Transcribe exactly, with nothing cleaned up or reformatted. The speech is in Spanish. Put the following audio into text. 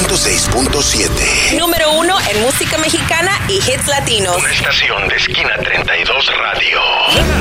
ciento seis punto siete. Número uno en música mexicana y hits latinos. Una estación de Esquina treinta y dos Radio.